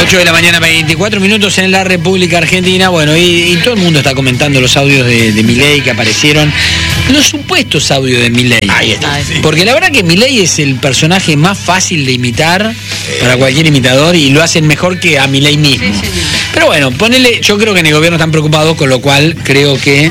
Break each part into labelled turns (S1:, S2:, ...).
S1: 8 de la mañana, 24 minutos en la República Argentina. Bueno, y todo el mundo está comentando los audios de Milei que aparecieron. Los supuestos audios de Milei.
S2: Ahí está.
S1: Porque la verdad que Milei es el personaje más fácil de imitar para cualquier imitador y lo hacen mejor que a Milei mismo. Pero bueno, ponele, yo creo que en el gobierno están preocupados, con lo cual creo que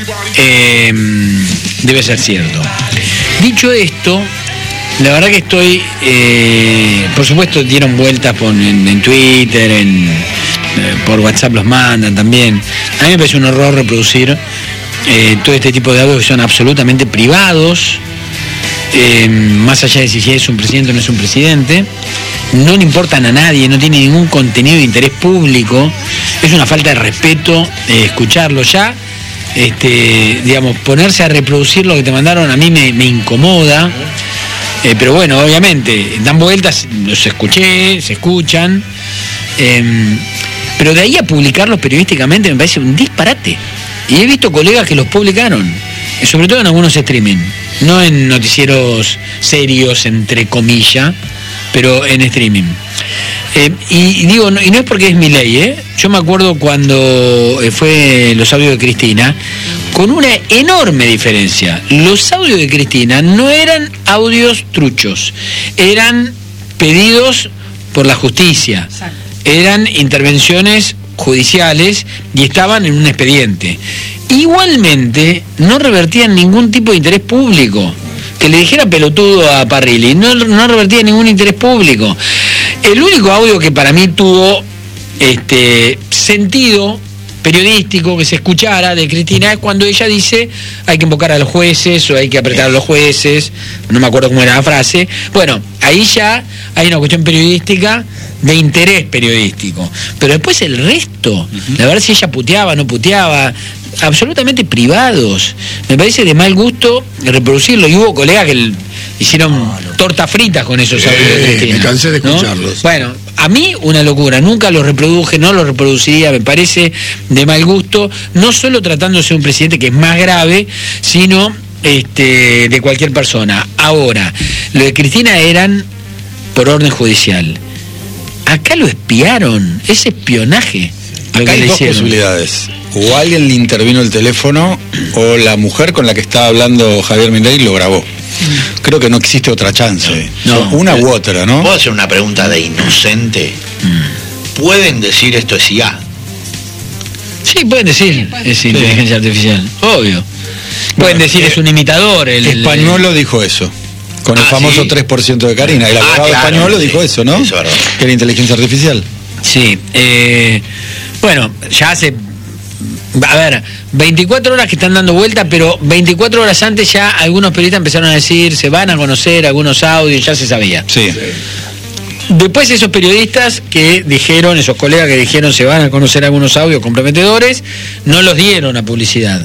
S1: debe ser cierto. Dicho esto, la verdad que estoy, por supuesto dieron vueltas en Twitter, por WhatsApp los mandan también. A mí me parece un horror reproducir todo este tipo de audios que son absolutamente privados, más allá de si es un presidente o no es un presidente. No le importan a nadie, no tiene ningún contenido de interés público. Es una falta de respeto escucarlo ya. Digamos, ponerse a reproducir lo que te mandaron a mí me incomoda. Pero bueno, obviamente, dan vueltas, los escuché, se escuchan. Pero de ahí a publicarlos periodísticamente me parece un disparate. Y he visto colegas que los publicaron, sobre todo en algunos streaming, no en noticieros serios, entre comillas, pero en streaming. Y digo, y no es porque es Milei, yo me acuerdo cuando fue los audios de Cristina, con una enorme diferencia. Los audios de Cristina no eran audios truchos, eran pedidos por la justicia, eran intervenciones judiciales y estaban en un expediente. Igualmente no revertían ningún tipo de interés público. Que le dijera pelotudo a Parrilli, no revertía ningún interés público. El único audio que para mí tuvo sentido periodístico, que se escuchara, de Cristina, es cuando ella dice hay que invocar a los jueces o hay que apretar a los jueces, no me acuerdo cómo era la frase. Bueno, ahí ya hay una cuestión periodística, de interés periodístico, pero después el resto, la verdad, si ella puteaba, no puteaba, absolutamente privados, me parece de mal gusto reproducirlo. Y hubo colegas que hicieron tortas fritas con esos audios de Cristina,
S3: me cansé de escucharlos, ¿no?
S1: Bueno, a mí una locura, nunca los reproduje, no los reproduciría, me parece de mal gusto, no solo tratándose de un presidente que es más grave, sino de cualquier persona. Ahora, lo de Cristina eran por orden judicial. Acá lo espiaron, es espionaje.
S2: Acá hay dos posibilidades. O alguien le intervino el teléfono, o la mujer con la que estaba hablando Javier Milei lo grabó. Creo que no existe otra chance.
S1: No.
S2: Una u otra, ¿no?
S4: ¿Puedo hacer una pregunta de inocente? ¿Pueden decir esto es IA?
S1: Sí, pueden decir, es inteligencia artificial, obvio. Pueden decir es un imitador.
S2: Españolo dijo eso. Con el famoso 3% de Karina. El abogado español dijo eso, ¿no?
S4: Eso es verdad.
S2: Que era inteligencia artificial.
S1: Sí. Bueno, ya hace, 24 horas que están dando vuelta, pero 24 horas antes ya algunos periodistas empezaron a decir, se van a conocer algunos audios, ya se sabía.
S2: Sí.
S1: Después esos periodistas que dijeron, esos colegas que dijeron se van a conocer algunos audios comprometedores, no los dieron a publicidad.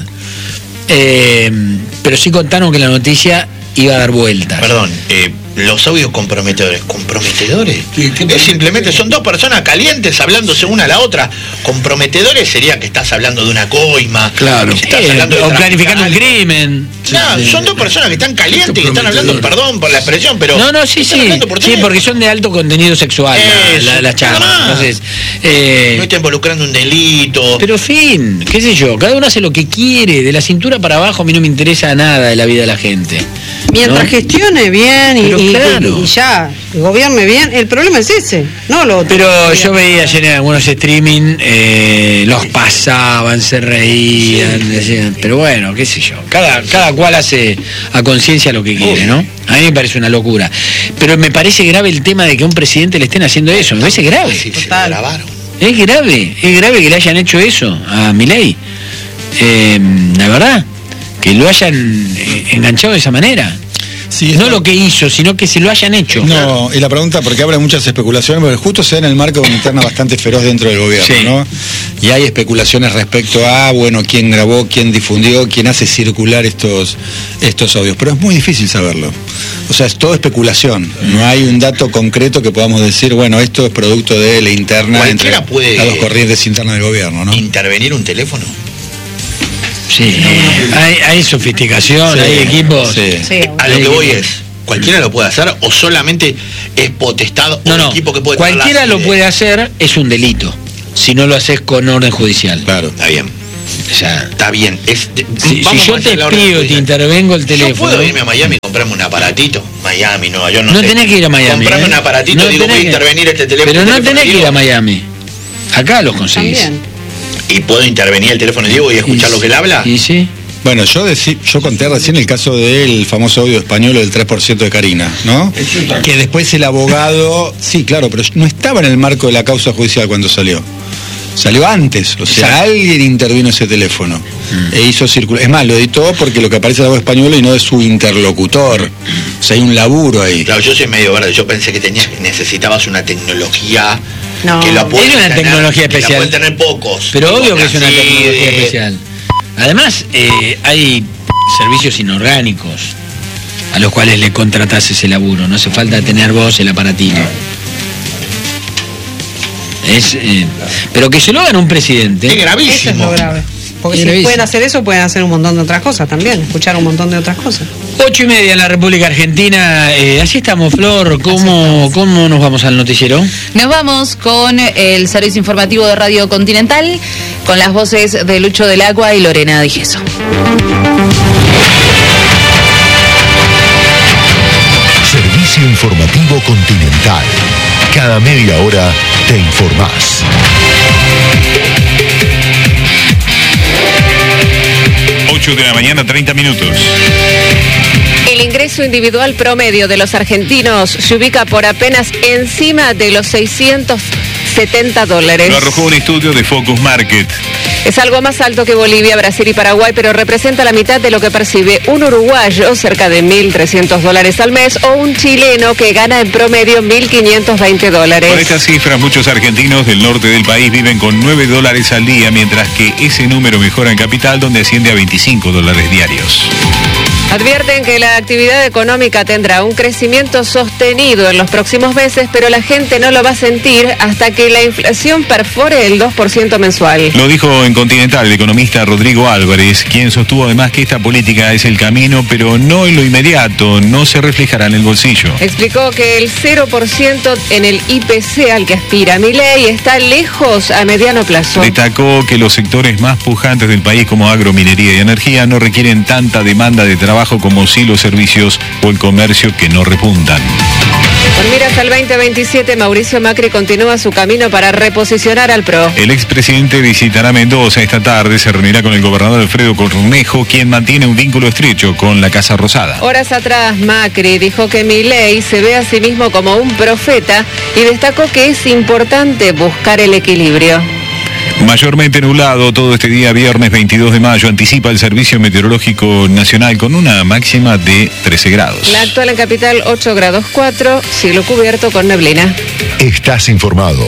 S1: Pero sí contaron que la noticia iba a dar vueltas.
S4: Perdón, los audios comprometedores. ¿Comprometedores? Simplemente son dos personas calientes hablándose una a la otra. Comprometedores sería que estás hablando de una coima.
S1: Claro.
S4: Estás hablando de
S1: o planificando un crimen.
S4: Claro, son dos personas que están calientes, que están hablando, perdón por la expresión, pero...
S1: No, sí. Sí, porque son de alto contenido sexual las charlas. Entonces,
S4: no está involucrando un delito.
S1: Pero fin, qué sé yo, cada uno hace lo que quiere. De la cintura para abajo a mí no me interesa nada de la vida de la gente.
S5: Mientras gestione bien y ya gobierne bien, el problema es ese, no lo otro.
S1: Pero yo veía ayer en algunos streaming, los pasaban, se reían, decían, pero bueno, qué sé yo, cada cual hace a conciencia lo que quiere, ¿no? A mí me parece una locura. Pero me parece grave el tema de que a un presidente le estén haciendo eso, me parece grave.
S4: Sí, se grabaron.
S1: Es grave que le hayan hecho eso a Milei. La verdad, que lo hayan enganchado de esa manera.
S2: Sí,
S1: no lo que hizo, sino que se lo hayan hecho.
S2: No, y la pregunta, porque habrá muchas especulaciones, porque justo se da en el marco de una interna bastante feroz dentro del gobierno,
S1: sí,
S2: ¿no? Y hay especulaciones respecto a, quién grabó, quién difundió, quién hace circular estos audios. Pero es muy difícil saberlo. O sea, es todo especulación. No hay un dato concreto que podamos decir, esto es producto de la interna entre las dos corrientes internas del gobierno, ¿no?
S4: ¿Intervenir un teléfono?
S1: Sí, hay sofisticación, hay equipos.
S4: Sí. A lo que voy es, ¿Cualquiera lo puede hacer o solamente es potestad o un equipo que puede...
S1: Cualquiera lo puede hacer, es un delito, si no lo haces con orden judicial.
S4: Claro. Está bien.
S1: O sea,
S4: está bien.
S1: Si yo te pido y te intervengo el teléfono...
S4: Yo puedo irme a Miami y comprarme un aparatito. Miami, Nueva York,
S1: no
S4: sé.
S1: tenés que ir a Miami.
S4: Comprarme un aparatito y digo, voy a intervenir este teléfono.
S1: Pero no tenés que ir a Miami. Acá los conseguís.
S5: También.
S4: ¿Y puedo intervenir el teléfono de Diego y escuchar lo que él habla?
S1: Y sí.
S2: Bueno, yo conté recién el caso del famoso audio español del 3% de Karina, ¿no? Que después el abogado... Sí, claro, pero no estaba en el marco de la causa judicial cuando salió. Salió antes, o sea, alguien intervino ese teléfono e hizo circular. Es más, lo editó porque lo que aparece es la voz española y no de su interlocutor. O sea, hay un laburo ahí.
S4: Claro, yo soy medio verde, yo pensé que necesitabas una tecnología que la
S1: pueden tener. Es una tecnología especial.
S4: La pueden tener pocos.
S1: Pero obvio que es una tecnología especial. Además, hay servicios inorgánicos a los cuales le contratás ese laburo. No hace falta tener vos el aparatito. Pero que se lo hagan a un presidente.
S4: Es gravísimo.
S5: Eso es lo grave. Porque si pueden hacer eso, pueden hacer un montón de otras cosas también, escuchar un montón de otras cosas.
S1: 8:30 en la República Argentina. Así estamos, Flor. ¿Cómo nos vamos al noticiero?
S3: Nos vamos con el servicio informativo de Radio Continental, con las voces de Lucho del Agua y Lorena Di Gesso.
S6: Servicio informativo Continental. Cada media hora te informás.
S7: De la mañana, 30 minutos.
S8: El ingreso individual promedio de los argentinos se ubica por apenas encima de los $670.
S7: Lo arrojó un estudio de Focus Market.
S8: Es algo más alto que Bolivia, Brasil y Paraguay, pero representa la mitad de lo que percibe un uruguayo, cerca de $1.300 al mes, o un chileno que gana en promedio $1.520.
S7: Con estas cifras, muchos argentinos del norte del país viven con $9 al día, mientras que ese número mejora en capital, donde asciende a $25 diarios.
S8: Advierten que la actividad económica tendrá un crecimiento sostenido en los próximos meses, pero la gente no lo va a sentir hasta que la inflación perfore el 2% mensual.
S7: Lo dijo en Continental el economista Rodrigo Álvarez, quien sostuvo además que esta política es el camino, pero no en lo inmediato, no se reflejará en el bolsillo.
S8: Explicó que el 0% en el IPC al que aspira Milei está lejos a mediano plazo.
S7: Destacó que los sectores más pujantes del país, como agro, minería y energía, no requieren tanta demanda de trabajo como sí los servicios o el comercio, que no repuntan.
S8: Con miras al 2027, Mauricio Macri continúa su camino para reposicionar al PRO.
S7: El expresidente visitará Mendoza esta tarde, se reunirá con el gobernador Alfredo Cornejo, quien mantiene un vínculo estrecho con la Casa Rosada.
S8: Horas atrás, Macri dijo que Milei se ve a sí mismo como un profeta y destacó que es importante buscar el equilibrio.
S7: Mayormente nublado todo este día, viernes 22 de mayo, anticipa el Servicio Meteorológico Nacional con una máxima de 13 grados.
S8: La actual en capital 8 grados 4, cielo cubierto con neblina.
S6: Estás informado.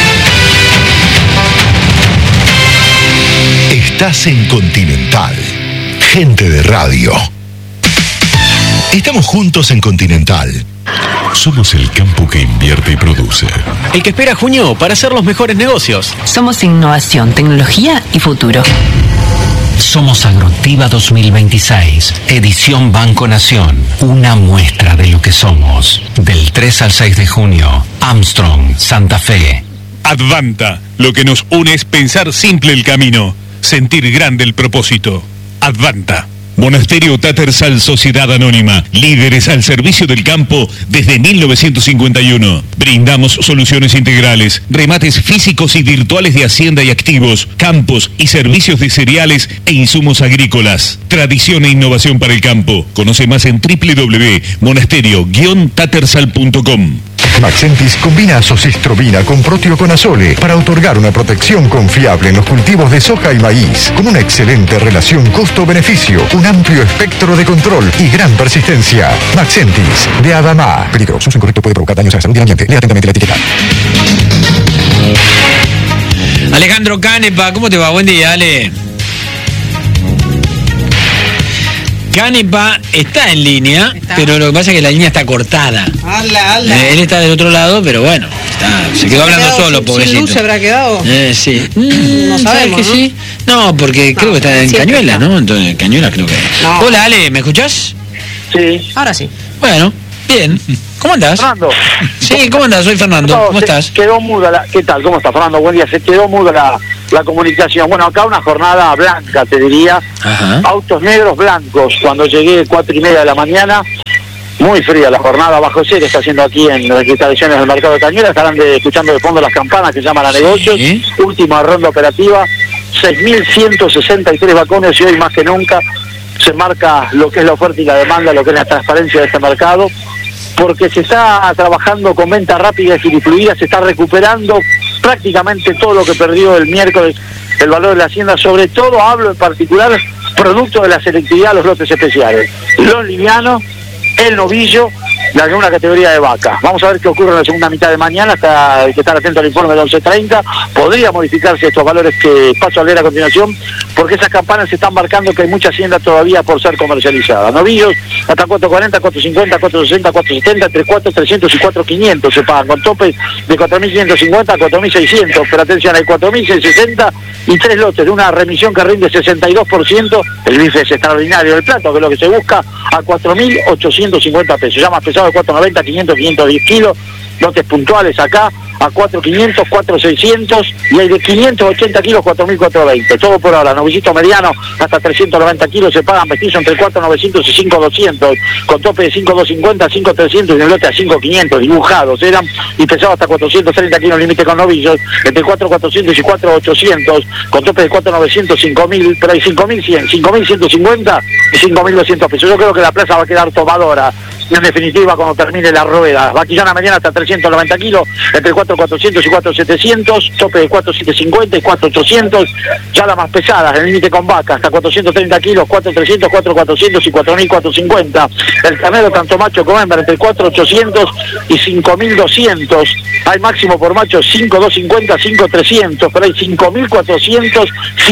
S6: Estás en Continental. Gente de radio. Estamos juntos en Continental. Somos el campo que invierte y produce.
S9: El que espera junio para hacer los mejores negocios.
S10: Somos innovación, tecnología y futuro.
S11: Somos Agroactiva 2026, edición Banco Nación. Una muestra de lo que somos. Del 3 al 6 de junio, Armstrong, Santa Fe.
S7: Advanta, lo que nos une es pensar simple el camino, sentir grande el propósito. Advanta. Monasterio Tattersall Sociedad Anónima, líderes al servicio del campo desde 1951. Brindamos soluciones integrales, remates físicos y virtuales de hacienda y activos, campos y servicios de cereales e insumos agrícolas. Tradición e innovación para el campo. Conoce más en www.monasterio-tattersall.com.
S6: Maxentis combina azoxystrobina con proteoconazole para otorgar una protección confiable en los cultivos de soja y maíz, con una excelente relación costo-beneficio, un amplio espectro de control y gran persistencia. Maxentis, de Adama. Peligro, su uso incorrecto puede provocar daños a la salud y al ambiente. Lea atentamente la etiqueta.
S1: Alejandro Canepa, ¿cómo te va? Buen día, Ale. Canepa está en línea, pero lo que pasa es que la línea está cortada. Él está del otro lado, pero bueno, se quedó hablando solo, pobrecito.
S5: ¿Sin luz se habrá quedado?
S1: Sí.
S5: No sabemos,
S1: que
S5: ¿no?
S1: sí. No, porque creo que está en Cañuelas, ¿no? Entonces, Cañuelas creo que...
S5: No.
S1: Hola, Ale, ¿me escuchás?
S12: Sí.
S5: Ahora sí.
S1: Bueno, Bien. ¿Cómo andás?
S12: Fernando.
S1: Sí, ¿cómo andás? Soy Fernando.
S12: No,
S1: ¿Cómo estás?
S12: Quedó muda ¿Qué tal? ¿Cómo estás, Fernando? Buen día. Se quedó muda la comunicación. Bueno, acá una jornada blanca, te diría.
S1: Ajá.
S12: Autos negros blancos. Cuando llegué 4:30 de la mañana, muy fría la jornada, bajo cero está haciendo aquí en las instalaciones del mercado de Cañuelas. Estarán escuchando de fondo las campanas que llaman a negocios.
S1: Sí.
S12: Última ronda operativa, 6.163 vacunas y hoy más que nunca se marca lo que es la oferta y la demanda, lo que es la transparencia de este mercado, porque se está trabajando con ventas rápidas y fluidas, se está recuperando prácticamente todo lo que perdió el miércoles el valor de la hacienda, sobre todo hablo en particular producto de la selectividad de los lotes especiales, los livianos, el novillo, la segunda categoría de vaca. Vamos a ver qué ocurre en la segunda mitad de mañana, hay que estar atento al informe de 11:30, podría modificarse estos valores que paso a leer a continuación, porque esas campanas se están marcando que hay mucha hacienda todavía por ser comercializada. Novillos hasta 4.40, 4.50, 4.60, 4.70, entre 4.300 y 4.500 se pagan, con topes de 4.550 a 4.600, pero atención, hay 4.660 y 3 lotes de una remisión que rinde 62%, el bife es extraordinario del plato, que es lo que se busca, a 4.850 pesos, ya más pesado de 4.90, 500, 510 kilos, lotes puntuales acá, a 4.500, 4.600 y hay de 580 kilos, 4.420. Todo por ahora. Novillito mediano hasta 390 kilos se pagan mestizo entre 4.900 y 5.200, con tope de 5.250, 5.300 y un lote a 5.500, dibujados eran, y pesado hasta 430 kilos límite con novillos, entre 4.400 y 4.800, con tope de 4.900, 5.000, pero hay 5.100, 5.150 y 5.200 pesos. Yo creo que la plaza va a quedar tomadora. En definitiva, cuando termine la rueda, vaquillana mediana hasta 390 kilos, entre 4.400 y 4.700, tope de 4.750 y 4.800, ya la más pesada, el límite con vaca, hasta 430 kilos, 4.300, 4.400 y 4.450. El carnero tanto macho como hembra, entre 4.800 y 5.200. Hay máximo por macho 5.250, 5.300, pero hay 5.400,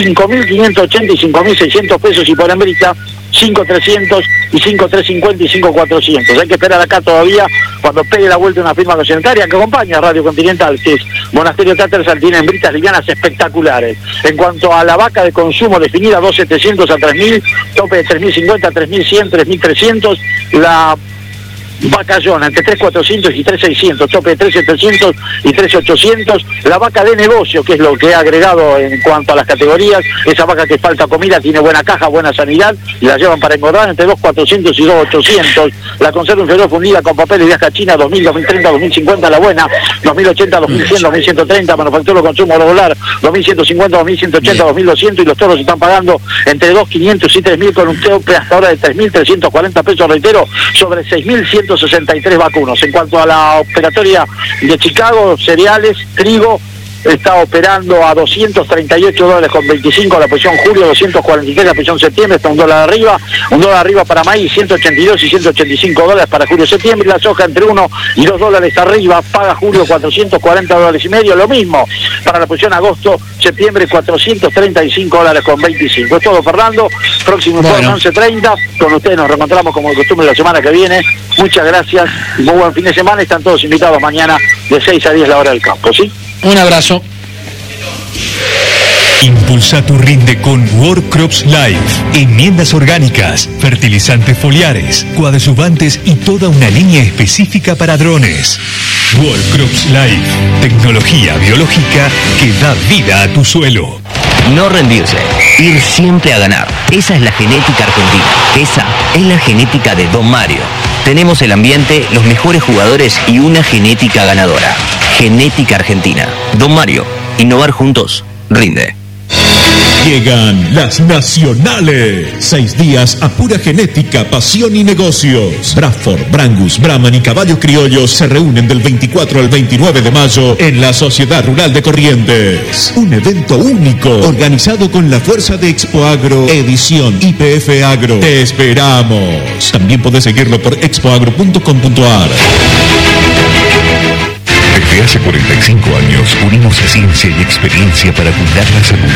S12: 5.580 y 5.600 pesos, y por hembrita 5.300 y 5.350 y 5.400. Hay que esperar acá todavía cuando pegue la vuelta una firma documentaria que acompaña a Radio Continental, que es Monasterio Tattersall, tiene hembritas livianas espectaculares. En cuanto a la vaca de consumo definida, 2.700 a 3.000, tope de 3.050, 3.100, 3.300, la vacallona entre 3.400 y 3.600, tope de 3.700 y 3.800, la vaca de negocio, que es lo que he agregado en cuanto a las categorías, esa vaca que falta comida, tiene buena caja, buena sanidad, y la llevan para engordar entre 2.400 y 2.800, la conserva inferior fundida con papel y viaja china, 2.000, 2030, 2050 la buena, 2080, 2100, 2130, manufactura consumo regular, 2150, 2180, 2200, y los toros están pagando entre 2.500 y 3.000 con un tope hasta ahora de 3.340 pesos, reitero, sobre 6.163 vacunos. En cuanto a la operatoria de Chicago, cereales, trigo, está operando a $238 con 25 la posición julio, 243 la posición septiembre, está un dólar arriba para maíz, 182 y 185 dólares para julio-septiembre, la soja entre 1 y 2 dólares arriba, paga julio 440 dólares y medio, lo mismo para la posición agosto-septiembre, 435 dólares con 25. Es todo, Fernando, próximo informe 11:30, con ustedes nos reencontramos como de costumbre la semana que viene. Muchas gracias y muy buen fin de semana, están todos invitados mañana de 6 a 10 la hora del campo, ¿sí?
S1: Un abrazo.
S7: Impulsa tu rinde con World Crops Life. Enmiendas orgánicas, fertilizantes foliares, coadjuvantes y toda una línea específica para drones. World Crops Life. Tecnología biológica que da vida a tu suelo.
S13: No rendirse, ir siempre a ganar. Esa es la genética argentina. Esa es la genética de Don Mario. Tenemos el ambiente, los mejores jugadores y una genética ganadora. Genética Argentina. Don Mario, innovar juntos, rinde.
S14: Llegan las nacionales. 6 días a pura genética, pasión y negocios. Bradford, Brangus, Brahman y caballos criollos se reúnen del 24 al 29 de mayo en la Sociedad Rural de Corrientes. Un evento único, organizado con la fuerza de Expo Agro, edición YPF Agro. Te esperamos. También podés seguirlo por expoagro.com.ar.
S6: Desde hace 45 años unimos ciencia y experiencia para cuidar la salud